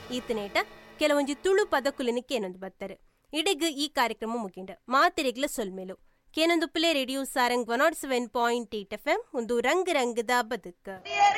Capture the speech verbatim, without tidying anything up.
ಈತನೇಟ ಕೆಲವೊಂಜಿ ತುಳು ಪದಕುಲಿನ ಕೇನೊಂದು ಬತ್ತಾರೆ. ಇಡೆಗ್ ಈ ಕಾರ್ಯಕ್ರಮ ಮುಗಿಂಡ ಮಾತಿರೆಗ್ಲ ಸೊಲ್ಮೇಲು ಕೇನೊಂದು play radio Sarang one not seven point eight F M ಒಂದು ರಂಗ್ ರಂಗದ ಬದುಕ.